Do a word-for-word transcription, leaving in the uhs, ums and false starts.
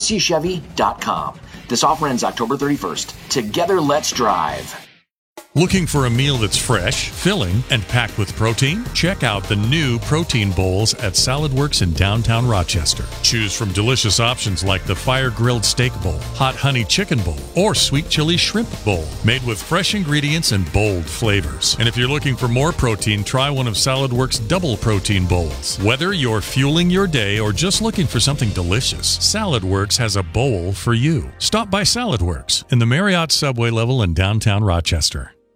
c chevy dot com. This offer ends October thirty-first. Together, let's drive. Looking for a meal that's fresh, filling, and packed with protein? Check out the new protein bowls at Salad Works in downtown Rochester. Choose from delicious options like the fire-grilled steak bowl, hot honey chicken bowl, or sweet chili shrimp bowl, made with fresh ingredients and bold flavors. And if you're looking for more protein, try one of Salad Works double protein bowls. Whether you're fueling your day or just looking for something delicious, Salad Works has a bowl for you. Stop by Salad Works in the Marriott subway level in downtown Rochester.